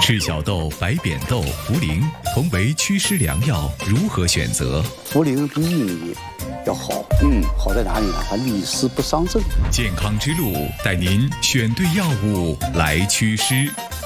赤小豆、白扁豆、茯苓同为祛湿良药，如何选择？ 茯苓比薏米要好。好在哪里呢？它利湿不伤肾。 健康之路带您选对药物来祛湿。